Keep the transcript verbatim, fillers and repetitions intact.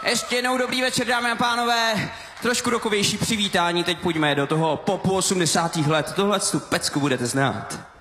Ještě jednou dobrý večer, dámy a pánové. Trošku rokovější přivítání, teď pojďme do toho popu osmdesátých let. Tohle tu pecku budete znát.